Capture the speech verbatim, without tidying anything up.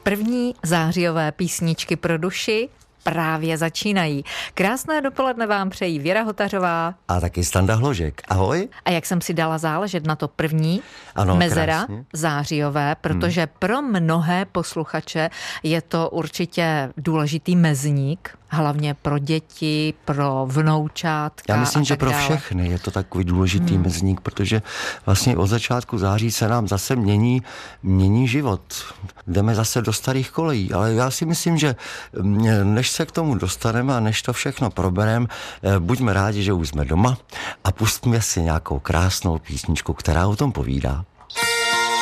První zářijové písničky pro duši právě začínají. Krásné dopoledne vám přejí Věra Hotařová. A taky Standa Hložek. Ahoj. A jak jsem si dala záležet na to první, ano, mezera krásně. zářijové, protože hmm. pro mnohé posluchače je to určitě důležitý mezník, hlavně pro děti, pro vnoučátka. Já myslím, a že tak pro dále. všechny je to takový důležitý Hmm. mezník, protože vlastně od začátku září se nám zase mění, mění život. Jdeme zase do starých kolejí, ale já si myslím, že než se k tomu dostaneme a než to všechno probereme, buďme rádi, že už jsme doma a pustíme si nějakou krásnou písničku, která o tom povídá.